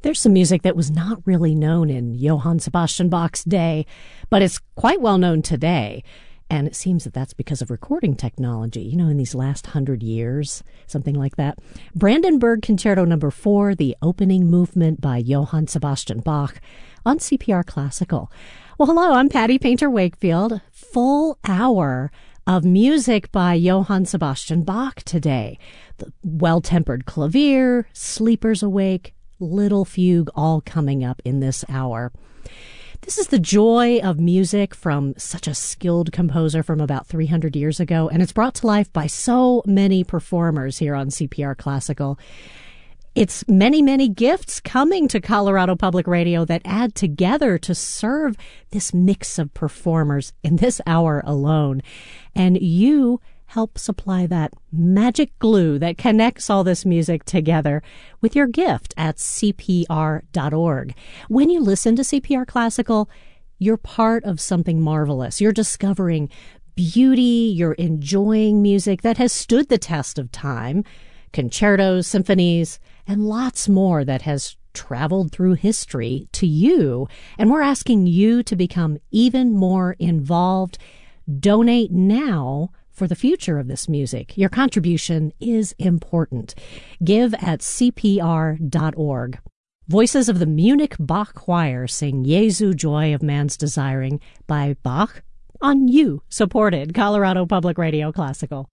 There's some music that was not really known in Johann Sebastian Bach's day, but it's quite well known today. And it seems that that's because of recording technology, in these last 100 years, something like that. Brandenburg Concerto No. 4, the opening movement by Johann Sebastian Bach on CPR Classical. Well, hello, I'm Patty Painter Wakefield. Full hour of music by Johann Sebastian Bach today. The Well-Tempered Clavier, Sleepers Awake, Little Fugue, all coming up in this hour. This is the joy of music from such a skilled composer from about 300 years ago, and it's brought to life by so many performers here on CPR Classical. It's many, many gifts coming to Colorado Public Radio that add together to serve this mix of performers in this hour alone. And you help supply that magic glue that connects all this music together with your gift at CPR.org. When you listen to CPR Classical, you're part of something marvelous. You're discovering beauty. You're enjoying music that has stood the test of time, concertos, symphonies, and lots more that has traveled through history to you. And we're asking you to become even more involved. Donate now for the future of this music. Your contribution is important. Give at CPR.org. Voices of the Munich Bach Choir sing Jesu Joy of Man's Desiring by Bach on you-supported Colorado Public Radio Classical.